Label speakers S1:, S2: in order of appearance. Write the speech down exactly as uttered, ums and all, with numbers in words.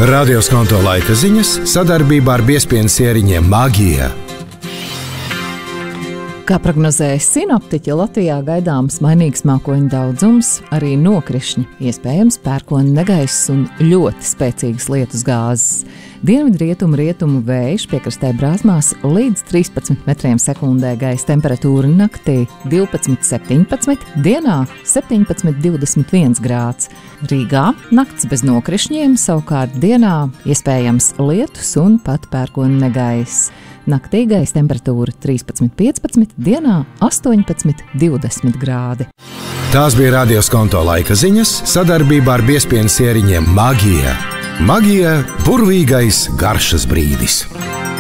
S1: Radio Skonto laika ziņas sadarbībā ar biezpienas ieriņiem Magija.
S2: Kā prognozēja sinoptiķi, Latvijā gaidāms mainīgs mākoņu daudzums, arī nokrišņi, iespējams pērkona negaiss un ļoti spēcīgas lietus gāzes. Dienvidrietumu rietumu vējš piekrastē brāzmās līdz trīspadsmit metriem sekundē, gaisa temperatūra naktī divpadsmit septiņpadsmit, dienā septiņpadsmit divdesmit viens grāds. Rīgā nakts bez nokrišņiem, savukārt dienā iespējams lietus un pat pērkona negaiss. Naktī gaisa temperatūra trīspadsmit piecpadsmit, dienā astoņpadsmit divdesmit grādi.
S1: Tās bija Radio Skonto laika ziņas sadarbībā ar biezpienas ieriņiem Magija. Magija – burvīgais garšas brīdis.